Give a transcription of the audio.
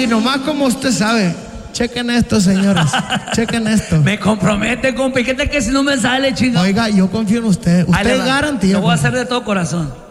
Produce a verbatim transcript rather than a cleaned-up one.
Y nomás como usted sabe, chequen esto, señores. Chequen esto. Me compromete, compa. ¿Y qué tal que si no me sale, chino? Oiga, yo confío en usted. Usted es garantía. Lo voy a hacer de todo corazón.